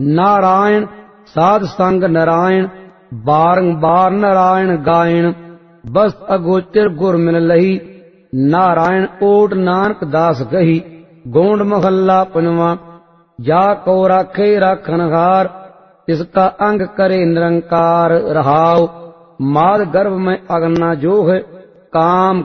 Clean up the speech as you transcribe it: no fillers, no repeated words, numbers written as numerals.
नारायण साध संग नारायण बारंबार नारायण गायन बस अगोचर गुर मिल लही नारायण ओट नानक दास गही। गोंड महल्ला पंजवा। जा को राखे राखनहार तिसका अंग करे निरंकार रहाओ। माद गर्भ में अगन न जो है काम